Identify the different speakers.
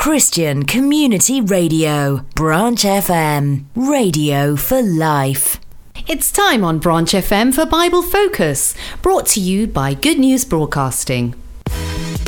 Speaker 1: Christian Community Radio, Branch FM, radio for life.
Speaker 2: It's time on Branch FM for Bible Focus, brought to you by Good News Broadcasting.